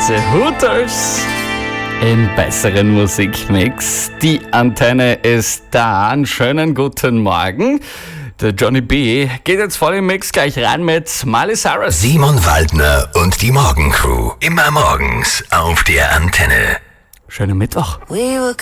The Hooters im besseren Musikmix. Die Antenne ist da. Einen schönen guten Morgen. Der Johnny B. geht jetzt voll im Mix gleich rein mit Miley Cyrus. Simon Waldner und die Morgencrew. Immer morgens auf der Antenne. Schönen Mittwoch.